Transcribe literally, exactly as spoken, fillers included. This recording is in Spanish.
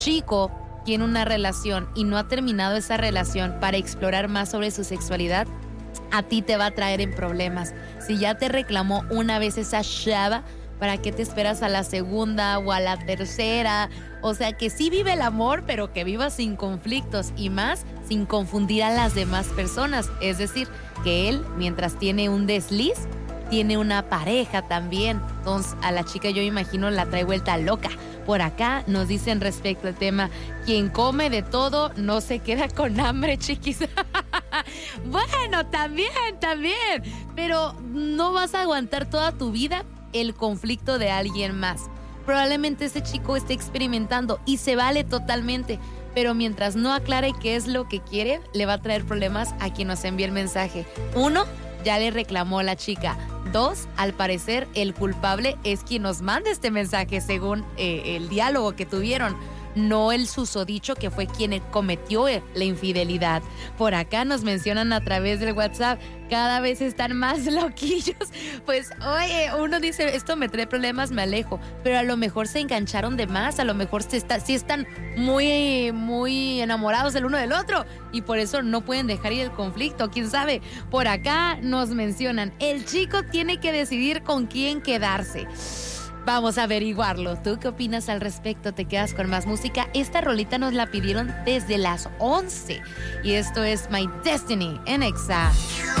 chico tiene una relación y no ha terminado esa relación para explorar más sobre su sexualidad, a ti te va a traer en problemas. Si ya te reclamó una vez esa chava, ¿para qué te esperas a la segunda o a la tercera? O sea, que sí vive el amor, pero que viva sin conflictos y más sin confundir a las demás personas. Es decir, que él, mientras tiene un desliz, tiene una pareja también. Entonces, a la chica yo imagino la trae vuelta loca. Por acá nos dicen respecto al tema, quien come de todo no se queda con hambre, chiquis. Bueno, también, también. Pero no vas a aguantar toda tu vida el conflicto de alguien más. Probablemente ese chico esté experimentando y se vale totalmente, pero mientras no aclare qué es lo que quiere, le va a traer problemas a quien nos envíe el mensaje. Uno, ya le reclamó la chica. Dos, al parecer el culpable es quien nos manda este mensaje según eh, el diálogo que tuvieron, no el susodicho que fue quien cometió la infidelidad. Por acá nos mencionan a través del WhatsApp, cada vez están más loquillos. Pues oye, uno dice, esto me trae problemas, me alejo, pero a lo mejor se engancharon de más, a lo mejor se está, sí están muy, muy enamorados el uno del otro y por eso no pueden dejar ir el conflicto, quién sabe. Por acá nos mencionan, el chico tiene que decidir con quién quedarse. Vamos a averiguarlo. ¿Tú qué opinas al respecto? ¿Te quedas con más música? Esta rolita nos la pidieron desde las once. Y esto es My Destiny en Exa.